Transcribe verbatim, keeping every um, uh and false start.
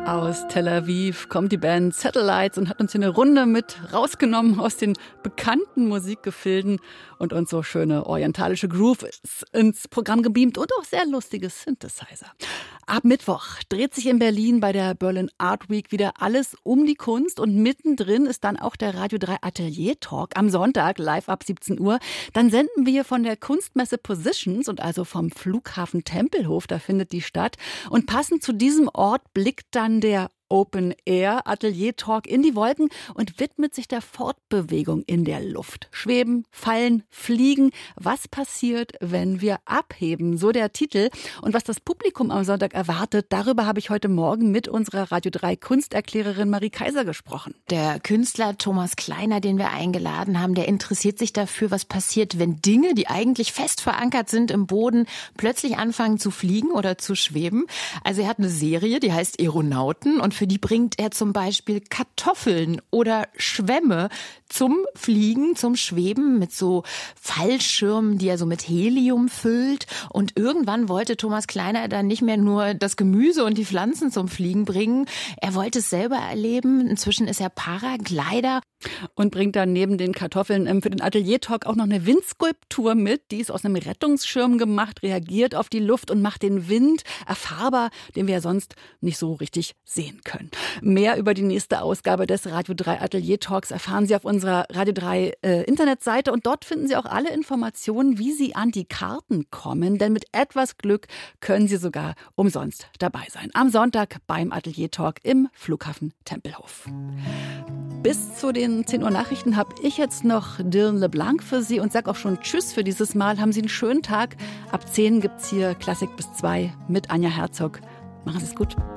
Aus Tel Aviv kommt die Band Satellites und hat uns hier eine Runde mit rausgenommen aus den bekannten Musikgefilden und uns so schöne orientalische Grooves ins Programm gebeamt und auch sehr lustige Synthesizer. Ab Mittwoch dreht sich in Berlin bei der Berlin Art Week wieder alles um die Kunst und mittendrin ist dann auch der Radio drei Atelier Talk am Sonntag live ab siebzehn Uhr. Dann senden wir von der Kunstmesse Positions und also vom Flughafen Tempelhof, da findet die statt. Und passend zu diesem Ort blickt dann der Open Air Atelier Talk in die Wolken und widmet sich der Fortbewegung in der Luft. Schweben, fallen, fliegen. Was passiert, wenn wir abheben? So der Titel. Und was das Publikum am Sonntag erwartet, darüber habe ich heute Morgen mit unserer Radio drei Kunsterklärerin Marie Kaiser gesprochen. Der Künstler Thomas Kleiner, den wir eingeladen haben, der interessiert sich dafür, was passiert, wenn Dinge, die eigentlich fest verankert sind im Boden, plötzlich anfangen zu fliegen oder zu schweben. Also er hat eine Serie, die heißt Aeronauten und für die bringt er zum Beispiel Kartoffeln oder Schwämme zum Fliegen, zum Schweben mit so Fallschirmen, die er so mit Helium füllt. Und irgendwann wollte Thomas Kleiner dann nicht mehr nur das Gemüse und die Pflanzen zum Fliegen bringen. Er wollte es selber erleben. Inzwischen ist er Paraglider. Und bringt dann neben den Kartoffeln für den Atelier-Talk auch noch eine Windskulptur mit. Die ist aus einem Rettungsschirm gemacht, reagiert auf die Luft und macht den Wind erfahrbar, den wir ja sonst nicht so richtig sehen können. Mehr über die nächste Ausgabe des Radio drei Atelier-Talks erfahren Sie auf unserer Radio drei äh, Internetseite. Und dort finden Sie auch alle Informationen, wie Sie an die Karten kommen. Denn mit etwas Glück können Sie sogar umsonst dabei sein. Am Sonntag beim Atelier-Talk im Flughafen Tempelhof. Bis zu den zehn Uhr Nachrichten habe ich jetzt noch Dylan LeBlanc für Sie und sage auch schon Tschüss für dieses Mal. Haben Sie einen schönen Tag. Ab zehn gibt es hier Klassik bis zwei mit Anja Herzog. Machen Sie es gut.